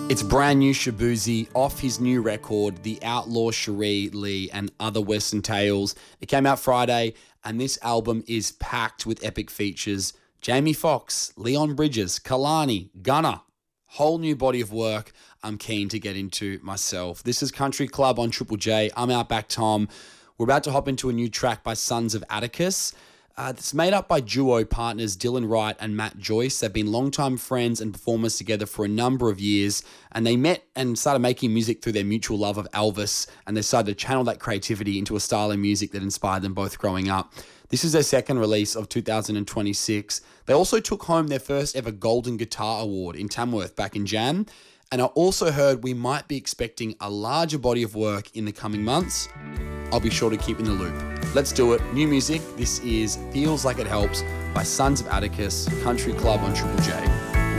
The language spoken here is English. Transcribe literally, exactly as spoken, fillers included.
It's brand new Shaboozey off his new record, The Outlaw Cherie Lee and Other Western Tales. It came out Friday, and this album is packed with epic features. Jamie Foxx, Leon Bridges, Kalani, Gunna. Whole new body of work I'm keen to get into myself. This is Country Club on Triple J. I'm Outback Tom. We're about to hop into a new track by Sons of Atticus. Uh, it's made up by duo partners Dylan Wright and Matt Joyce. They've been longtime friends and performers together for a number of years, and they met and started making music through their mutual love of Elvis, and they started to channel that creativity into a style of music that inspired them both growing up. This is their second release of two thousand twenty-six. They also took home their first ever Golden Guitar Award in Tamworth back in Jan, and I also heard we might be expecting a larger body of work in the coming months. I'll be sure to keep in the loop. Let's do it. New music. This is Feels Like It Helps by Sons of Atticus, Country Club on Triple J.